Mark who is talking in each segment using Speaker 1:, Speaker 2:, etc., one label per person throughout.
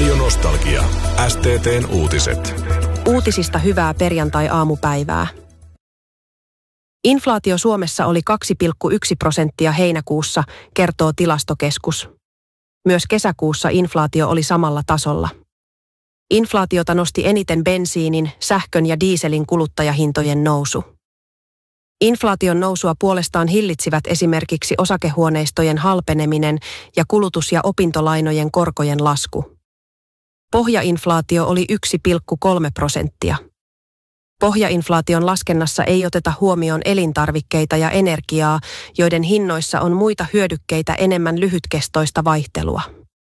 Speaker 1: Radio Nostalgia. STT:n uutiset.
Speaker 2: Uutisista hyvää perjantai-aamupäivää. Inflaatio Suomessa oli 2,1% heinäkuussa, kertoo Tilastokeskus. Myös kesäkuussa inflaatio oli samalla tasolla. Inflaatiota nosti eniten bensiinin, sähkön ja dieselin kuluttajahintojen nousu. Inflaation nousua puolestaan hillitsivät esimerkiksi osakehuoneistojen halpeneminen ja kulutus- ja opintolainojen korkojen lasku. Pohjainflaatio oli 1,3%. Pohjainflaation laskennassa ei oteta huomioon elintarvikkeita ja energiaa, joiden hinnoissa on muita hyödykkeitä enemmän lyhytkestoista vaihtelua.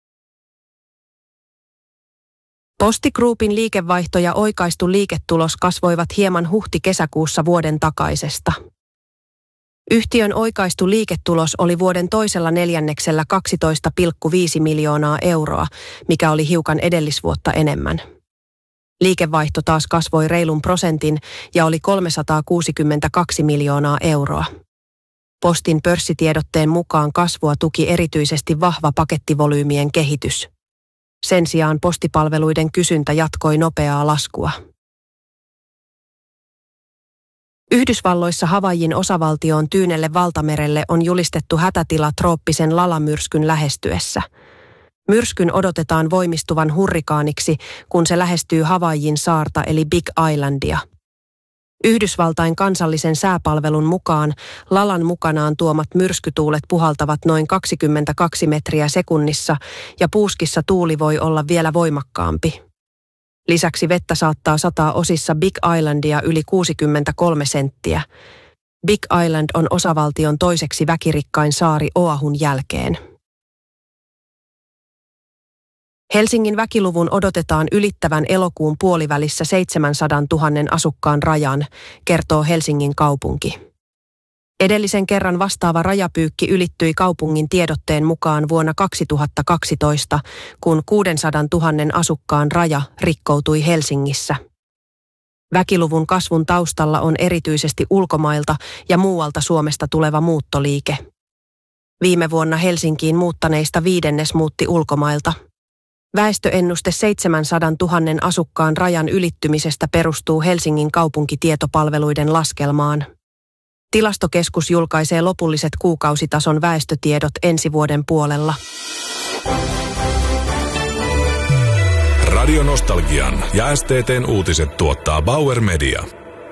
Speaker 2: Posti Groupin liikevaihto ja oikaistu liiketulos kasvoivat hieman huhti-kesäkuussa vuoden takaisesta. Yhtiön oikaistu liiketulos oli vuoden toisella neljänneksellä 12,5 miljoonaa euroa, mikä oli hiukan edellisvuotta enemmän. Liikevaihto taas kasvoi reilun prosentin ja oli 362 miljoonaa euroa. Postin pörssitiedotteen mukaan kasvua tuki erityisesti vahva pakettivolyymien kehitys. Sen sijaan postipalveluiden kysyntä jatkoi nopeaa laskua. Yhdysvalloissa Havaijin osavaltioon Tyynelle valtamerelle on julistettu hätätila trooppisen Lala-myrskyn lähestyessä. Myrskyn odotetaan voimistuvan hurrikaaniksi, kun se lähestyy Havaijin saarta eli Big Islandia. Yhdysvaltain kansallisen sääpalvelun mukaan Lalan mukanaan tuomat myrskytuulet puhaltavat noin 22 metriä sekunnissa ja puuskissa tuuli voi olla vielä voimakkaampi. Lisäksi vettä saattaa sataa osissa Big Islandia yli 63 senttiä. Big Island on osavaltion toiseksi väkirikkain saari Oahun jälkeen. Helsingin väkiluvun odotetaan ylittävän elokuun puolivälissä 700 000 asukkaan rajan, kertoo Helsingin kaupunki. Edellisen kerran vastaava rajapyykki ylittyi kaupungin tiedotteen mukaan vuonna 2012, kun 600 000 asukkaan raja rikkoutui Helsingissä. Väkiluvun kasvun taustalla on erityisesti ulkomailta ja muualta Suomesta tuleva muuttoliike. Viime vuonna Helsinkiin muuttaneista viidennes muutti ulkomailta. Väestöennuste 700 000 asukkaan rajan ylittymisestä perustuu Helsingin kaupunkitietopalveluiden laskelmaan. Tilastokeskus julkaisee lopulliset kuukausitason väestötiedot ensi vuoden puolella.
Speaker 1: Radio Nostalgian ja STT:n uutiset tuottaa Bauer Media.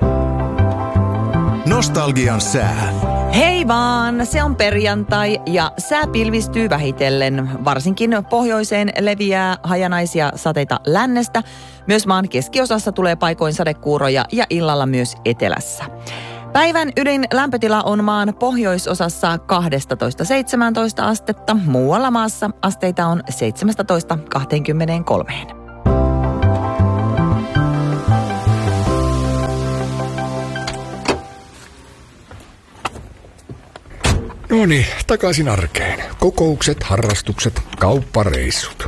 Speaker 1: Nostalgian sää.
Speaker 3: Hei vaan, se on perjantai ja sää pilvistyy vähitellen. Varsinkin pohjoiseen leviää hajanaisia sateita lännestä. Myös maan keskiosassa tulee paikoin sadekuuroja ja illalla myös etelässä. Päivän ylin lämpötila on maan pohjoisosassa 12-17 astetta. Muualla maassa asteita on 17-23.
Speaker 4: No niin, takaisin arkeen. Kokoukset, harrastukset, kauppareissut.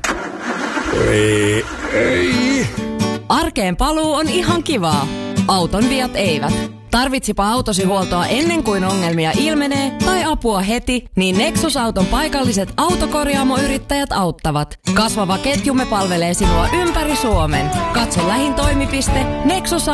Speaker 4: Ei.
Speaker 5: Arkeen paluu on ihan kivaa. Auton viat eivät. Tarvitsipa autosi huoltoa ennen kuin ongelmia ilmenee tai apua heti, niin Nexus-auton paikalliset autokorjaamoyrittäjät auttavat. Kasvava ketjumme palvelee sinua ympäri Suomen. Katso lähin toimipiste Nexus